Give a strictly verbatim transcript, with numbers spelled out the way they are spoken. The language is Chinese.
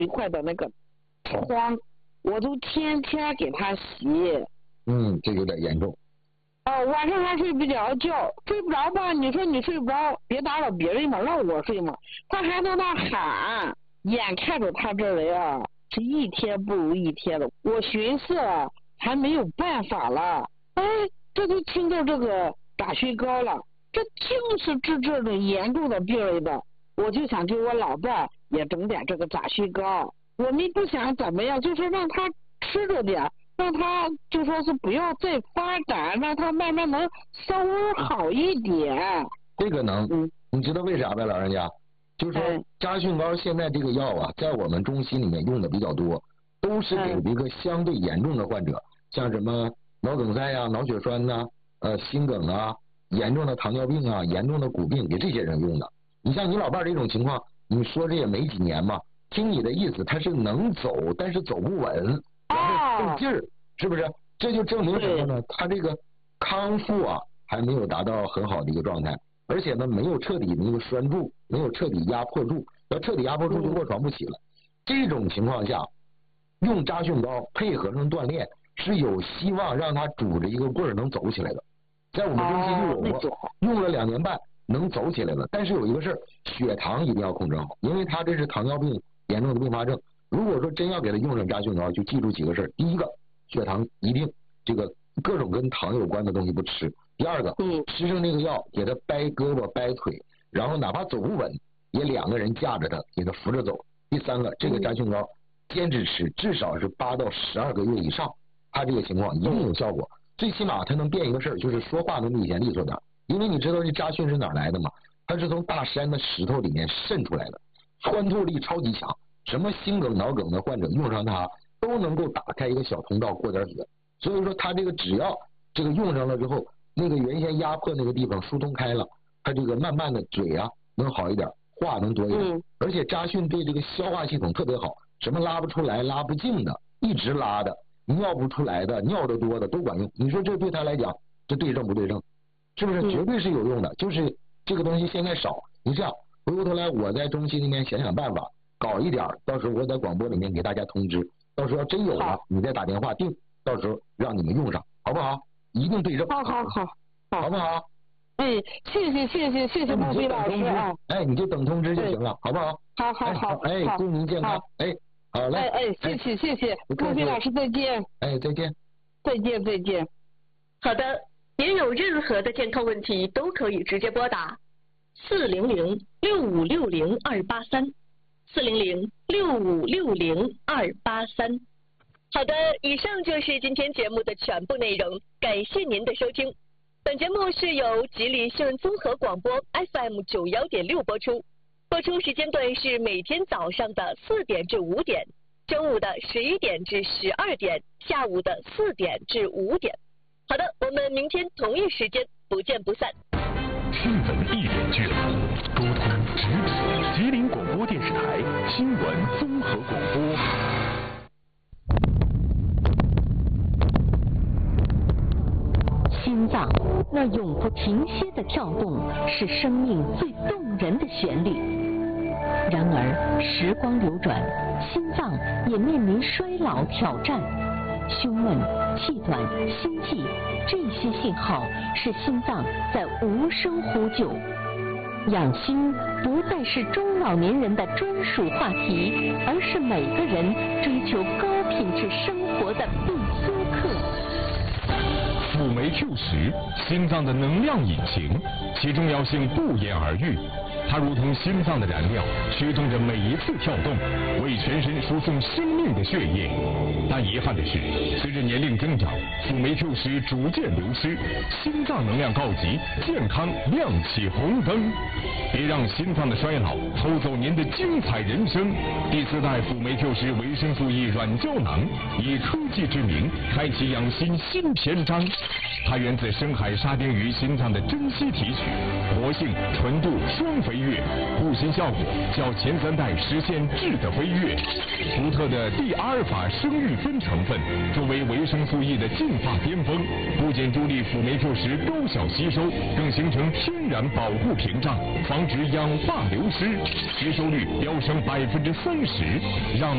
块的那个疮，我都天天给他洗。 嗯，这有点严重。 哦，晚上还睡不着觉，睡不着吧？你说你睡不着，别打扰别人嘛，让我睡嘛。他还在那喊，眼看着他这人啊，是一天不如一天的。我寻思啊，还没有办法了，哎，这就听到这个打血糕了，这就是治这种严重的病人的。我就想给我老伴也整点这个打血糕，我们不想怎么样，就是让他吃着点。让他就说是不要再发展，让他慢慢能稍微好一点。 这个能，嗯，你知道为啥呗，老人家？就是说扎训膏现在这个药啊，在我们中心里面用的比较多，都是给这个相对严重的患者，像什么脑梗塞呀、脑血栓呐、呃心梗啊、严重的糖尿病啊、严重的骨病，给这些人用的。你像你老伴这种情况，你说这也没几年嘛，听你的意思，他是能走，但是走不稳。然后费劲儿，是不是？这就证明什么呢？他这个康复啊，还没有达到很好的一个状态，而且呢，没有彻底那个拴住，没有彻底压迫住。要彻底压迫住，就卧床不起了。这种情况下，用扎训膏配合上锻炼，是有希望让他拄着一个棍儿能走起来的。在我们中心就有过，用了两年半能走起来了。但是有一个事儿，血糖一定要控制好，因为他这是糖尿病严重的并发症。如果说真要给他用上扎训膏，就记住几个事儿：第一个，血糖一定这个各种跟糖有关的东西不吃；第二个，嗯，吃上这个药，给他掰胳膊掰腿，然后哪怕走不稳，也两个人架着他，给他扶着走；第三个，这个扎训膏坚持吃，至少是八到十二个月以上，他这个情况一定有效果。最起码他能变一个事儿，就是说话能比以前利索点，因为你知道这扎训是哪来的吗？它是从大山的石头里面渗出来的，穿透力超级强。什么心梗、脑梗的患者用上它，都能够打开一个小通道过点血。所以说，它这个只要这个用上了之后，那个原先压迫那个地方疏通开了，它这个慢慢的嘴啊能好一点，话能多一点。嗯、而且扎训对这个消化系统特别好，什么拉不出来、拉不净的，一直拉的，尿不出来的、尿的多的都管用。你说这对他来讲，这对症不对症？是不是？绝对是有用的。就是这个东西现在少，你这样回过头来，我在中心里面想想办法。搞一点，到时候我在广播里面给大家通知，到时候要真有了，你再打电话定，到时候让你们用上，好不好？一定对症。 好好好， 好不好？ 哎，谢谢谢谢谢谢孟非老师啊！ 哎，你就等通知就行了，好不好？ 好好好， 哎，祝您健康，哎，好嘞， 哎哎，谢谢谢谢，孟非老师再见。 哎，再见。 再见再见。 好的，您有任何的健康问题都可以直接拨打四零零六五六零二八三。四零零六五六零二八三。好的，以上就是今天节目的全部内容，感谢您的收听。本节目是由吉林新闻综合广播 F M 九幺点六播出，播出时间段是每天早上的四点至五点，中午的十一点至十二点，下午的四点至五点。好的，我们明天同一时间不见不散。 新闻一点距离，沟通直指吉林广播电视台新闻综合广播。 心脏那永不停歇的跳动，是生命最动人的旋律。然而，时光流转，心脏也面临衰老挑战。胸闷、气短、心悸，这些信号是心脏在无声呼救。养心不再是中老年人的专属话题，而是每个人追求高品质生活的必修课。 辅酶 Q 十，心脏的能量引擎，其重要性不言而喻。它如同心脏的燃料，驱动着每一次跳动，为全身输送生命的血液。但遗憾的是，随着年龄增长，辅酶 Q 十逐渐流失，心脏能量告急，健康亮起红灯。别让心脏的衰老偷走您的精彩人生。第四代辅酶 Q 十维生素 E 软胶囊，以科技之名，开启养心新篇章。它源自深海沙丁鱼心脏的珍稀提取，活性、纯度双飞跃，护心效果较前三代实现质的飞跃。独特的地阿尔法生育酚成分作为维生素 E 的进化巅峰，不仅助力辅酶 Q 十高效吸收，更形成天然保护屏障，防止氧化流失，吸收率飙升百分之三十，让